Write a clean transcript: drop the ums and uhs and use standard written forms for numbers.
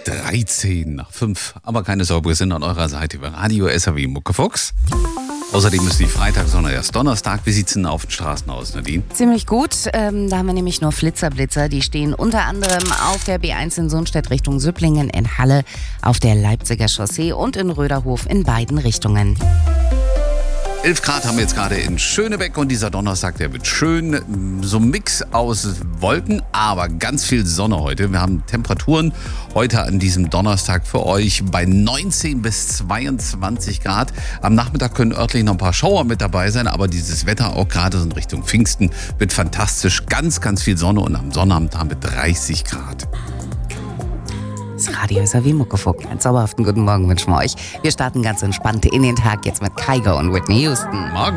13 nach 5. Aber keine Sorge, wir sind an eurer Seite über Radio SAW Muckefuchs. Außerdem ist nicht Freitag, sondern erst Donnerstag. Wie sieht's denn auf den Straßen aus, Nadine? Ziemlich gut. Da haben wir nämlich nur Flitzer-Blitzer. Die stehen unter anderem auf der B1 in Sundstedt Richtung Süpplingen, in Halle, auf der Leipziger Chaussee und in Röderhof in beiden Richtungen. 11 Grad haben wir jetzt gerade in Schönebeck und dieser Donnerstag, der wird schön. So ein Mix aus Wolken, aber ganz viel Sonne heute. Wir haben Temperaturen heute an diesem Donnerstag für euch bei 19 bis 22 Grad. Am Nachmittag können örtlich noch ein paar Schauer mit dabei sein, aber dieses Wetter auch gerade so in Richtung Pfingsten wird fantastisch. Ganz, ganz viel Sonne und am Sonnabend haben wir 30 Grad. Das Radio SAW Muckefuck. Einen zauberhaften guten Morgen wünschen wir euch. Wir starten ganz entspannt in den Tag jetzt mit Kygo und Whitney Houston. Morgen.